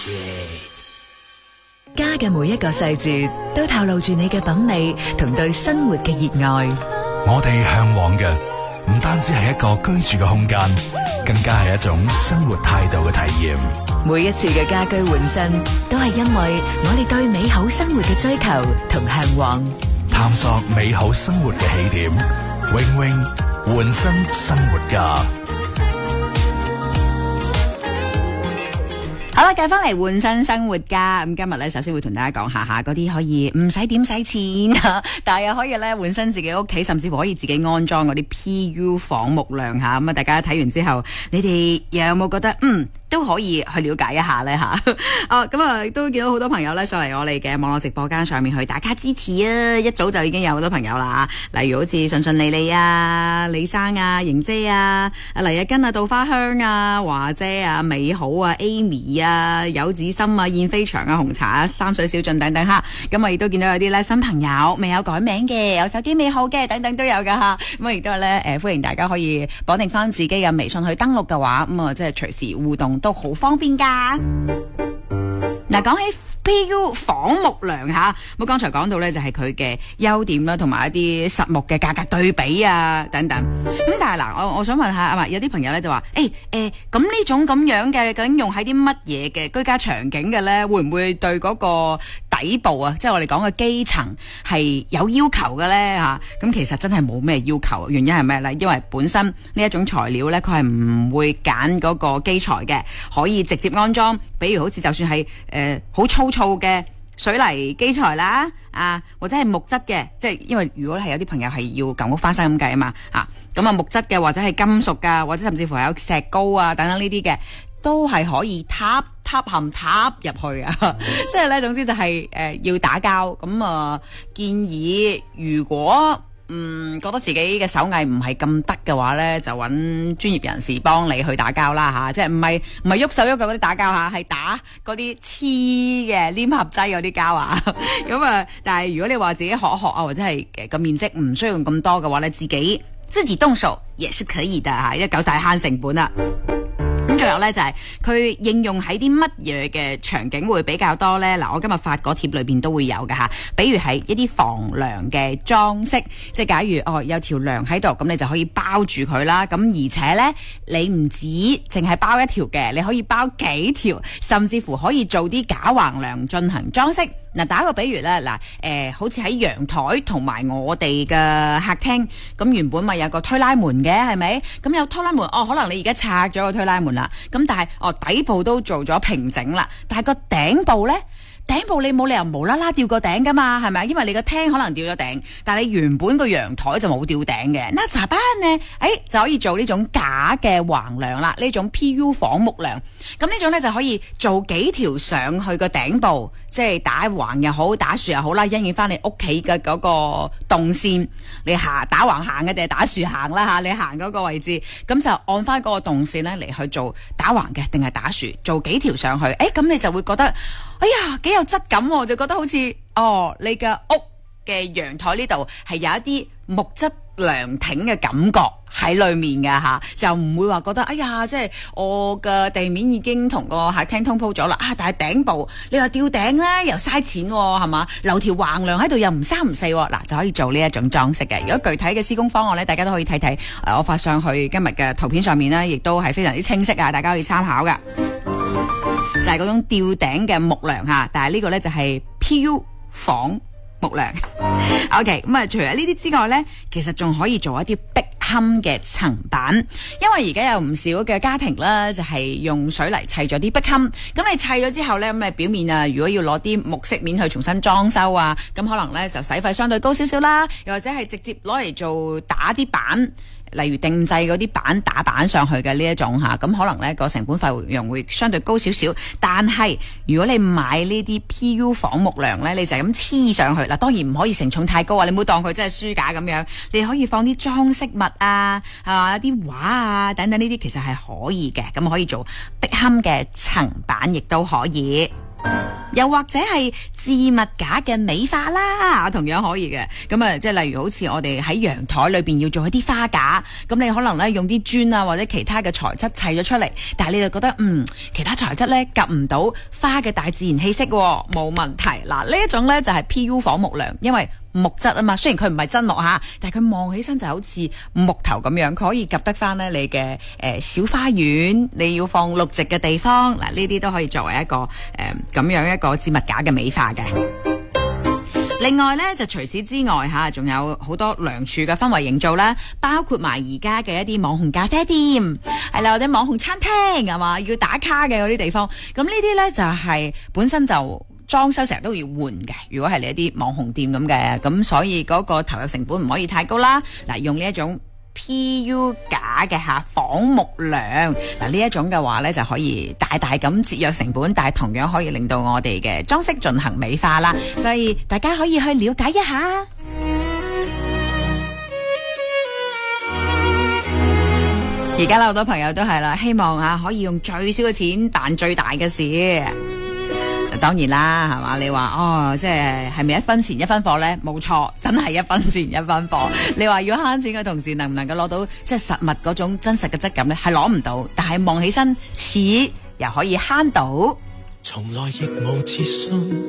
家嘅每一個細節都透露住你嘅品味同對生活嘅熱愛。 我哋向往嘅唔單止係一個居住嘅空間，更加係一種生活態度嘅體驗。 每一次嘅家居換新，都係因為我哋對美好生活嘅追求同向往。 探索美好生活嘅起點，永永換新生活家。 好啦，繼翻嚟換新生活家。咁今日咧，首先會同大家講下嗰啲可以唔使點使錢但係又可以咧換新自己屋企，甚至乎可以自己安裝嗰啲 PU 防木樑吓。咁啊，大家睇完之後，你哋又有冇覺得都可以去了解一下咧吓？咁啊，都見到好多朋友咧上嚟我哋嘅網絡直播間上面去打卡支持啊！一早就已經有好多朋友啦，例如好似順順利利啊、李生啊、瑩姐啊、黎日根啊、稻花香啊、華姐啊、美好啊、Amy 啊、柚子心啊、燕飛翔啊、紅茶啊、三水小進等等吓。咁我亦都見到有啲咧新朋友未有改名嘅，有手機未號嘅等等都有噶吓。咁我亦都係咧歡迎大家可以綁定翻自己嘅微信去登錄嘅話，咁啊即係隨時互動都好方便噶。嗱，講起 PU 仿木樑吓，咁剛才講到咧就係佢嘅優點啦，同埋一啲實木嘅價格對比啊等等。咁但係嗱，我想問下有啲朋友咧就話，咁呢種咁樣嘅究竟用喺啲乜嘢嘅居家場景嘅咧，會唔會對嗰個底部啊，即係我哋講嘅基層係有要求嘅咧吓？咁其實真係冇咩要求，原因係咩咧？因為本身呢一種材料咧，佢係唔會揀嗰個基材嘅，可以直接安裝。比如好似就算係好粗糙嘅水泥基材啦，或者係木質嘅，即係因為如果係有啲朋友係要舊屋翻新咁計啊嘛，咁啊木質嘅或者係金屬噶，或者甚至乎係有石膏啊等等呢啲嘅，都係可以踏入去啊！即係咧，總之就係要打膠咁建議如果覺得自己嘅手藝唔係咁得嘅話咧，就揾專業人士幫你去打膠啦吓，即係唔係喐手喐腳嗰啲打膠吓，係打嗰啲黐嘅黏合劑嗰啲膠啊。咁但係如果你話自己學一學啊，或者係個面積唔需要用咁多嘅話咧，自己動手也是可以的吓，一夠晒慳成本啦。咁仲有咧就係佢應用喺啲乜嘢嘅場景會比較多咧？嗱，我今日發嗰貼裏邊都會有㗎吓，比如係一啲防樑嘅裝飾，即係假如有條樑喺度，咁你就可以包住佢啦。咁而且咧，你唔止淨係包一條嘅，你可以包幾條，甚至乎可以做啲假橫樑進行裝飾。嗱，打個比喻咧，好似喺陽台同埋我哋嘅客廳，咁原本咪有個推拉門嘅，係咪？咁有推拉門，可能你而家拆咗個推拉門啦，咁但係底部都做咗平整啦，但係個頂部咧？頂部你冇理由無啦啦吊個頂噶嘛，係咪？因為你個廳可能吊咗頂，但係你原本個陽台就冇吊頂嘅。那咋辦呢？就可以做呢種假嘅橫樑啦，呢種 PU 仿木樑。咁呢種咧就可以做幾條上去個頂部，即係打橫又好，打豎又好啦，因應翻你屋企嘅嗰個動線，你打橫行嘅定係打豎行啦吓，你行嗰個位置，咁就按翻嗰個動線咧嚟去做打橫嘅定係打豎，做幾條上去，咁你就會覺得，哎呀，幾有質感喎，就覺得好似你嘅屋嘅陽台呢度係有一啲木質涼亭嘅感覺喺裏面嘅吓，就唔會話覺得哎呀，即係我嘅地面已經同個客廳通鋪咗啦，但係頂部你話吊頂咧又嘥錢係嘛，留條橫樑喺度又唔三唔四，嗱就可以做呢一種裝飾嘅。如果具體嘅施工方案咧，大家都可以睇睇，我發上去今日嘅圖片上面咧，亦都係非常之清晰啊，大家可以參考噶。就係嗰種吊頂嘅木樑吓，但係呢個咧就係 PU 仿木樑。OK， 咁除咗呢啲之外咧，其實仲可以做一啲壁龕嘅層板，因為而家有唔少嘅家庭啦，就係用水泥砌咗啲壁龕。咁你砌咗之後咧，咁你表面啊，如果要攞啲木飾面去重新裝修啊，咁可能咧就使費相對高少少啦，又或者係直接攞嚟做打啲板。例如定製嗰啲板打板上去嘅呢一種吓，咁可能咧個成本費用會相對高少少。但係如果你買呢啲 PU 仿木樑咧，你就係咁黐上去嗱，當然唔可以承重太高啊，你唔好當佢真係書架咁樣。你可以放啲裝飾物啊，啲畫啊等等呢啲，其實係可以嘅。咁可以做壁龕嘅層板，亦都可以。 又或者係置物架嘅美化啦，同樣可以嘅。咁啊，即係例如好似我哋喺陽台裏邊要做一啲花架，咁你可能咧用啲磚啊或者其他嘅材質砌咗出嚟，但係你就覺得其他材質咧夾唔到花嘅大自然氣息，冇問題。嗱，呢一種咧就係 PU 仿木梁，因為木質啊嘛，雖然佢唔係真木吓，但係佢望起身就好似木頭咁樣，佢可以夾得翻咧你嘅小花園，你要放綠植嘅地方，嗱呢啲都可以作為一個咁樣一個置物架嘅美化嘅。另外咧就除此之外吓，仲有好多梁柱嘅氛圍營造啦，包括埋而家嘅一啲網紅咖啡店，係啦，或者網紅餐廳係嘛，要打卡嘅嗰啲地方，咁呢啲咧就係本身就裝修成日都要換嘅，如果係你一啲網紅店咁嘅，咁所以嗰個投入成本唔可以太高啦。嗱，用呢一種 PU 架嘅仿木梁，嗱呢一種嘅話咧就可以大大咁節約成本，但係同樣可以令到我哋嘅裝飾進行美化啦。所以大家可以去了解一下。而家好多朋友都係啦，希望可以用最少嘅錢辦最大嘅事。當然啦，係嘛？你話即係咪一分錢一分貨呢？冇錯，真係一分錢一分貨。你話要慳錢嘅同時，能唔能夠攞到即係實物嗰種真實嘅質感呢？係攞唔到，但係望起身似又可以慳到。 從來亦無自信